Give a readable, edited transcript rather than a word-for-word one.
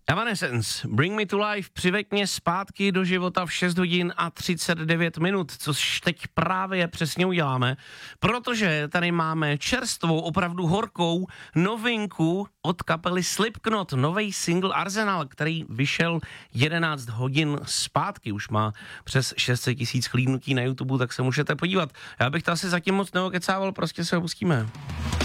Evanescence, Bring Me to Life, přiveď mě zpátky do života v 6 hodin a 39 minut, což teď právě přesně uděláme, protože tady máme čerstvou, opravdu horkou novinku od kapely Slipknot, nový single Arsenal, který vyšel 11 hodin zpátky, už má přes 600 000 chlídnutí na YouTube, tak se můžete podívat. Já bych to asi zatím moc neokecával, prostě se ho pustíme.